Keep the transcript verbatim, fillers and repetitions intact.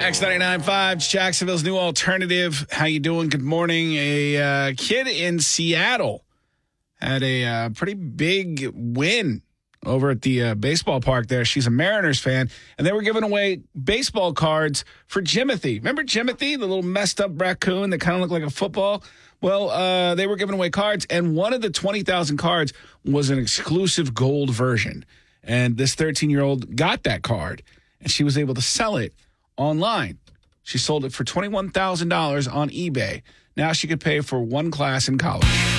X ninety-nine point five, Jacksonville's new alternative. How you doing? Good morning. A uh, kid in Seattle had a uh, pretty big win over at the uh, baseball park there. She's a Mariners fan, and they were giving away baseball cards for Jimothy. Remember Jimothy, the little messed up raccoon that kind of looked like a football? Well, uh, they were giving away cards, and one of the twenty thousand cards was an exclusive gold version. And this thirteen-year-old got that card, and she was able to sell it online. She sold it for twenty-one thousand dollars on eBay. Now she could pay for one class in college.